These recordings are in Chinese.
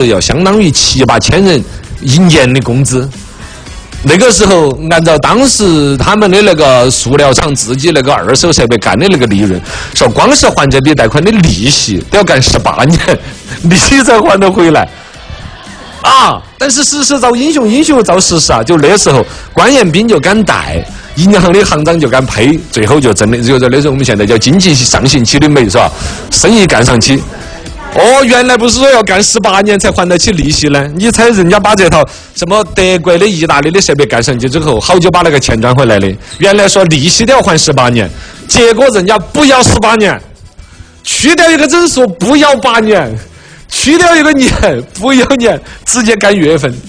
要相当于7、8千人1年的工资。那个时候，按照当时他们的那个塑料厂自己那个二手设备干的那个利润，说光是还这笔贷款的利息都要干18年，利息才还得回来。啊！但是时势造英雄，英雄造时势啊！就那时候，关彦斌就敢贷，银行的行长就敢呸，最后就真的就是那时候我们现在叫经济上行期的美是吧？生意干上去。哦，原来不是说要干18年才还得起利息呢？你猜人家把这套什么德国的、意大利的设备干上去之后，好久把那个钱赚回来的？原来说利息都要还18年，结果人家不要18年，去掉一个整数，不要8年。去掉一个年，不要年，直接干月份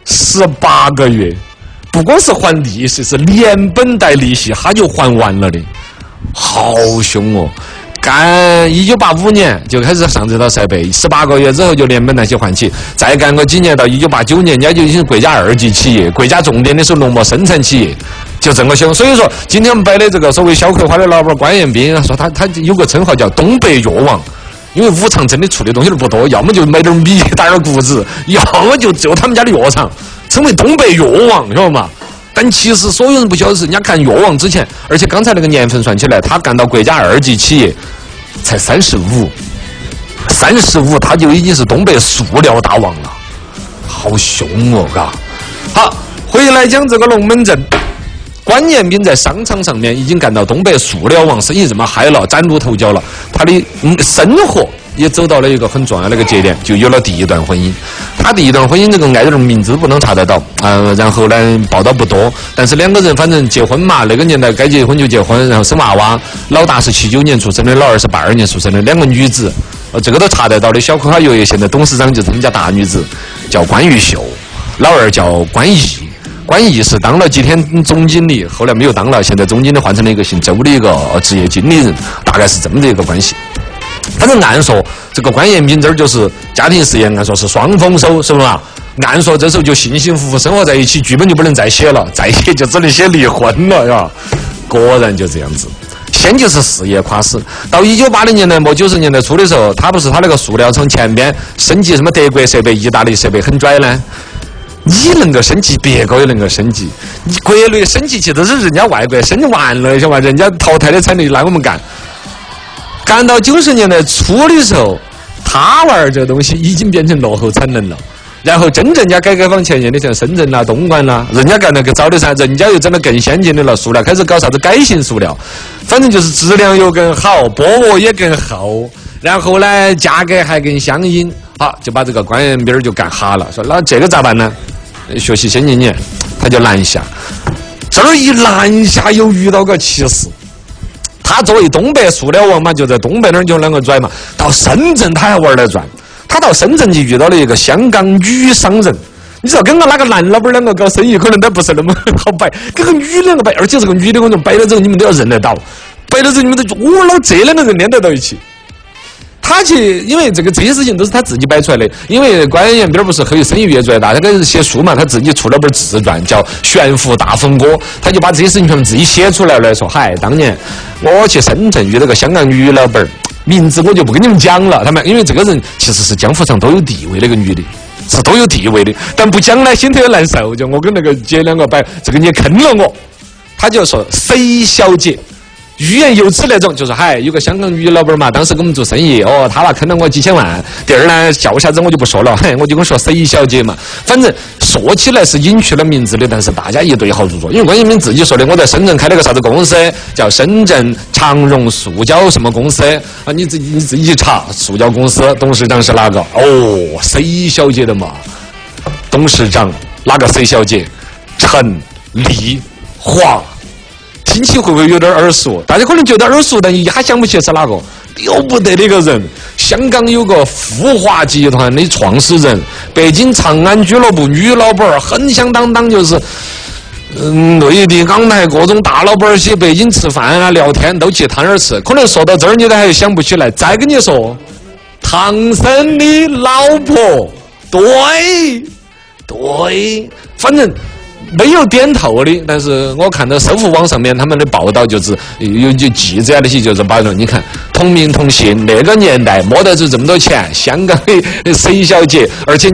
，18个月，不光是还利息，是连本带利息，他就还完了的，好凶哦！干1985年就开始上这套设备，18个月之后就连本带息还起，再干个几年到1989年，人家就已经国家2级企业，国家重点的是农牧生产企业。就这么凶，所以说今天我们摆的这个所谓小葵花的老板关彦斌，说他有个称号叫东北药王。因为五常真的出的东西都不多，要么就买点米打点谷子，要么就只有他们家的药厂，称为东北药王，晓得吗？但其实所有人不晓得是，人家干药王之前，而且刚才那个年份算起来，他干到国家2级企业才35，他就已经是东北塑料大王了，好凶哦，嘎。好，回来讲这个龙门阵。关彦斌在商场上面已经干到东北塑料王，生意这么嗨了，崭露头角了，他的生活也走到了一个很重要的一个节点，就有了第一段婚姻。他第一段婚姻这个爱人名字不能查得到，然后呢报道不多，但是两个人反正结婚嘛，那个年代该结婚就结婚，然后生娃娃，老大是79年出生的，老二是82年出生的，两个女子，这个都查得到的。小葵花药业现在董事长就是他们家大女子，叫关玉秀，老二叫关毅。关毅是当了几天总经理，后来没有当了，现在总经理换成了一个姓周的一个职业经理人，大概是这么的一个关系。反正按说这个关彦斌这儿就是家庭事业，按说是双丰收，是不是？按说这时候就幸幸福福生活在一起，剧本就不能再写了，再写就只能写离婚了，呀。果然就这样子。先就是事业垮死，到1980年代末90年代初的时候，他不是他那个塑料厂前边升级什么德国设备、意大利设备很拽呢？你能够升级，别个也能够升级。你国内升级去都是人家外国升完了，晓得吧？人家淘汰的产业来我们干。干到90年代初的时候，他玩这个东西已经变成落后产能了。然后真正家改革开放前沿的像深圳啦、东莞啦，人家干那个早的噻，人家又整得更先进的了，塑料开始搞啥子改性塑料，反正就是质量又更好，薄膜也更厚，然后呢价格还更相应，好就把这个关彦斌就干哈了，说那这个咋办呢？学习先进点，他就南下。这儿一南下又遇到个奇事，他作为东北塑料王嘛，就在东北那儿就啷个拽嘛，到深圳他还玩得转。他到深圳就遇到了一个香港女商人，你知道跟个那个男老板两个搞生意可能都不是那么好摆，跟个女两个摆，而且这个女的我种摆了之后你们都要认得到，摆了之后你们都老这两个人连得到一起。他去，因为这些事情都是他自己摆出来的。因为关彦斌不是后生意越做越大，他开始写书嘛，他自己出了本自传叫《悬浮大风歌》，他就把这些事情全部自己写出来了，说嗨，当年我去深圳遇到个香港女老板，名字我就不跟你们讲了，他们因为这个人其实是江湖上都有地位的一个女的，是都有地位的，但不讲呢心头也难受，就我跟那个姐两个摆，这个你也坑了我，他就说 C 小姐。欲言又止那种，就是嗨，有个香港女老板嘛，当时跟我们做生意，哦，他坑了我几千万。第二呢，叫啥子我就不说了，嘿，我就跟说 C 小姐嘛。反正说起来是隐去了名字的，但是大家一对号入座。因为关彦斌自己说的，我在深圳开了个啥子公司，叫深圳长荣塑胶什么公司啊？你自己去查，塑胶公司董事长是哪个？哦 ，C 小姐的嘛，董事长哪个 C 小姐？陈丽华。听起会不会有点耳熟？大家可能觉得耳熟，但一下想不起是哪个。了不得的一个人，香港有个富华集团的创始人，北京长安俱乐部女老板，很响当当，就是内地港台各种大老板去北京吃饭啊、聊天都去他那儿吃。可能说到这儿你都还想不起来。再跟你说，唐僧的老婆，对，反正。没有点头的，但是我看到搜狐网上面他们的报道，就是有记者那些就是把说，你看同名同姓那个年代摸得出这么多钱，香港的 C 小姐，而且。